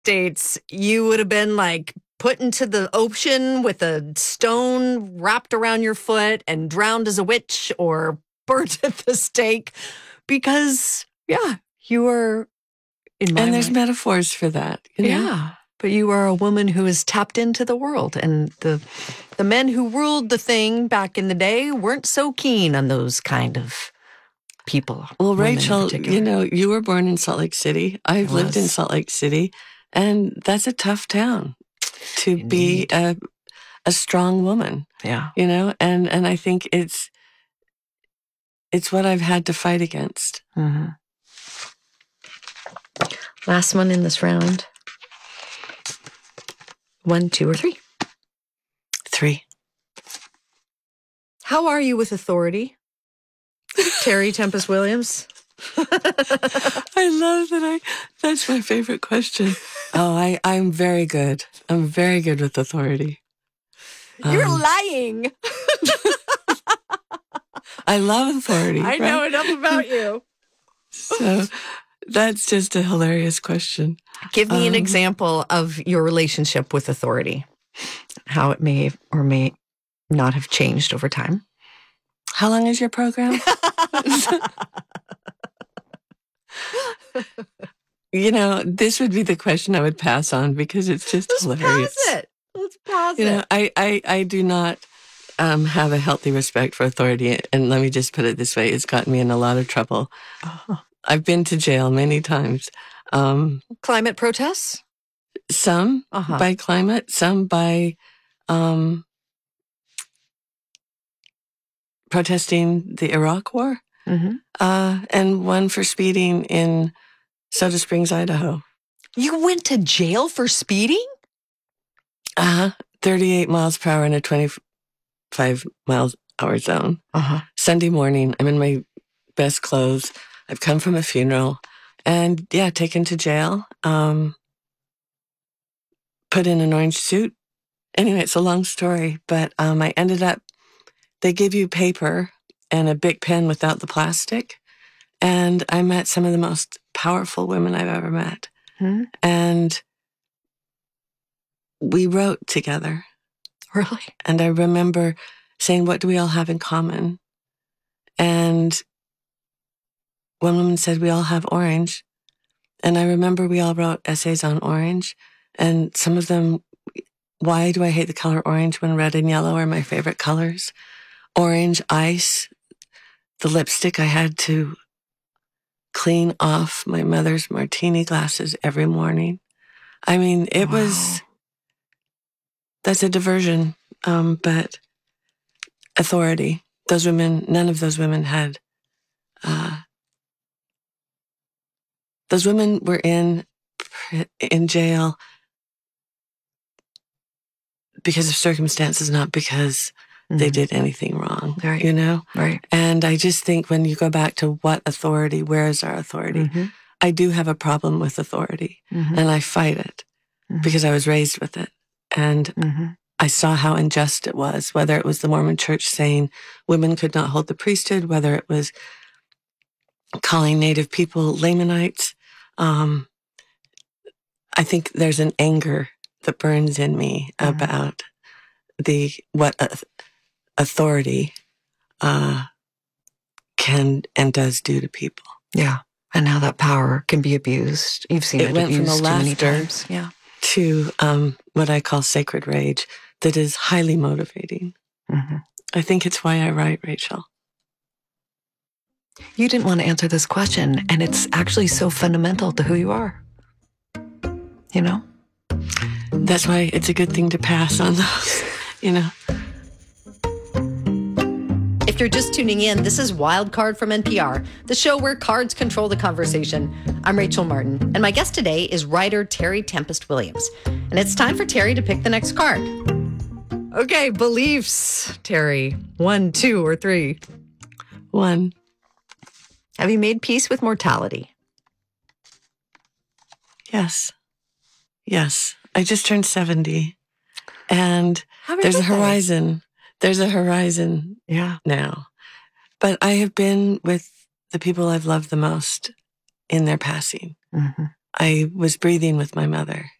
States, you would have been like put into the ocean with a stone wrapped around your foot and drowned as a witch or burnt at the stake because, you were in my And there's mind. metaphors for that. You know? Yeah. But you are a woman who is tapped into the world. And the men who ruled the thing back in the day weren't so keen on those kind of people. Well, Rachel, you were born in Salt Lake City. I've lived in Salt Lake City. And that's a tough town to be a strong woman. Yeah. And I think it's what I've had to fight against. Mm-hmm. Last one in this round. 1, 2, or 3? 3. How are you with authority? Terry Tempest Williams? I love that. That's my favorite question. Oh, I'm very good. I'm very good with authority. You're lying. I love authority. I know enough about you. So that's just a hilarious question. Give me an example of your relationship with authority, how it may or may not have changed over time. How long is your program? This would be the question I would pass on because it's just hilarious. Let's pause it. I do not have a healthy respect for authority. And let me just put it this way. It's gotten me in a lot of trouble. I've been to jail many times. Climate protests? Some by climate, some by protesting the Iraq War, and one for speeding in Soda Springs, Idaho. You went to jail for speeding? 38 miles per hour in a 25 miles hour zone. Sunday morning, I'm in my best clothes. I've come from a funeral and taken to jail, put in an orange suit. Anyway, it's a long story, but I ended up, they give you paper and a Bic pen without the plastic. And I met some of the most powerful women I've ever met. And we wrote together. Really? And I remember saying, what do we all have in common? And one woman said, we all have orange. And I remember we all wrote essays on orange. And some of them, why do I hate the color orange when red and yellow are my favorite colors? Orange ice, the lipstick I had to clean off my mother's martini glasses every morning. I mean, it was, that's a diversion, but authority. Those women, none of those women had, those women were in jail because of circumstances, not because they did anything wrong, right. Right. And I just think when you go back to what authority, where is our authority? I do have a problem with authority and I fight it because I was raised with it. And I saw how unjust it was, whether it was the Mormon Church saying women could not hold the priesthood, whether it was calling Native people Lamanites. I think there's an anger that burns in me about what authority can and does do to people. Yeah, and how that power can be abused. You've seen it went abused from a too many laughter times. Yeah. To what I call sacred rage that is highly motivating. I think it's why I write, Rachel. You didn't want to answer this question, and it's actually so fundamental to who you are. You know? That's why it's a good thing to pass on those, If you're just tuning in, this is Wild Card from NPR, the show where cards control the conversation. I'm Rachel Martin, and my guest today is writer Terry Tempest Williams. And it's time for Terry to pick the next card. Okay, beliefs, Terry. 1, 2, or 3? 1. Have you made peace with mortality? Yes. I just turned 70. And there's a horizon. There's a horizon now. But I have been with the people I've loved the most in their passing. I was breathing with my mother.